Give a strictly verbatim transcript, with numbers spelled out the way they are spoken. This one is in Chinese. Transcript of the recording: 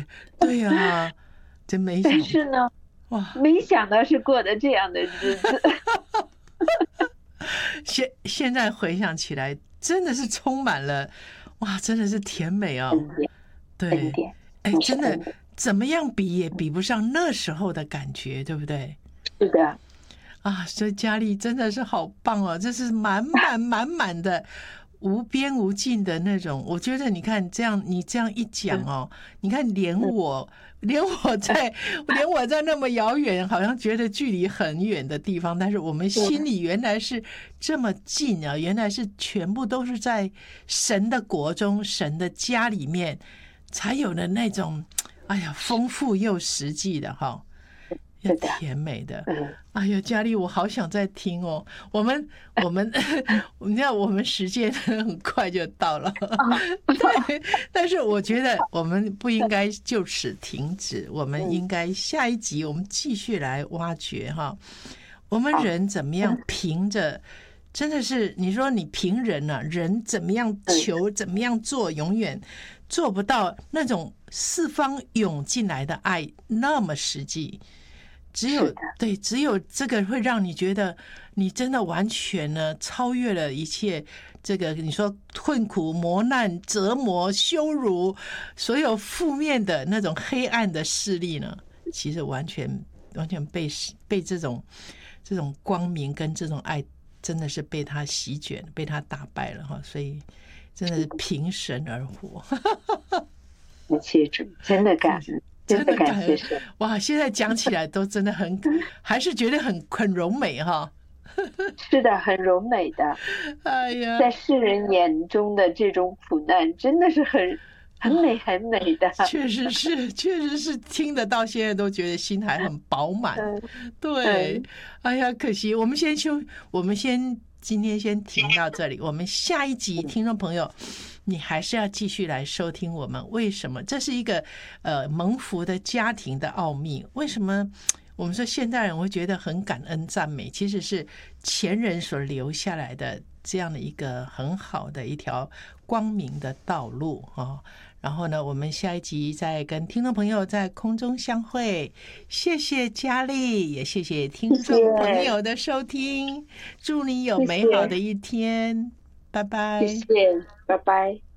对对呀、啊，真没想到。 但是呢， 哇， 没想到是过的这样的日子。 现现在回想起来，真的是充满了，哇，真的是甜美哦。 恩典，恩对， 典， 哎， 那是真的恩典。 怎么样比也比不上那时候的感觉，对不对？ 是的， 啊，所以佳丽真的是好棒哦，这是满满满满的。无边无尽的那种，我觉得你看这样，你这样一讲嗯哦，你看连嗯我，连我在，连我在那么遥远，好像觉得距离很远的地方，但是我们心里原来是这么近啊！原来是全部都是在神的国中、神的家里面才有的那种，哎呀，丰富又实际的哈。又是的， 甜美的， 嗯， 哎呀，佳丽，我好想再听哦。我们我们你看，我们时间很快就到了， 啊， 对。但是我觉得我们不应该就此停止，我们嗯， 应该下一集我们继续来挖掘哈，我们好， 人怎么样凭着。真的是，你说你凭人啊，人怎么样嗯， 求，怎么样做，永远做不到那种四方涌进来的爱那么实际。只有是的， 对，只有这个会让你觉得你真的完全呢超越了一切。这个你说困苦、磨难、折磨、羞辱，所有负面的那种黑暗的势力呢，其实完全完全被被这种这种光明跟这种爱，真的是被他席卷，被他打败了哈。所以真的是凭神而活。 感谢主，真的感恩，真真的的感恩感谢神。 哇！现在讲起来都真的很，还是觉得很很柔美哈。 是的，很柔美的， 哎呀， 在世人眼中的这种苦难，真的是很很美很美的。 确实是，确实是听得到，现在都觉得心还很饱满。 嗯对， 嗯， 哎呀，可惜我们先休，我们先今天先停到这里，我们下一集听众朋友。你还是要继续来收听我们。为什么？这是一个呃蒙福的家庭的奥秘。为什么我们说现代人会觉得很感恩赞美？其实是前人所留下来的这样的一个很好的一条光明的道路啊。然后呢，我们下一集再跟听众朋友在空中相会。谢谢佳丽，也谢谢听众朋友的收听。祝你有美好的一天。拜拜。 谢谢，拜拜。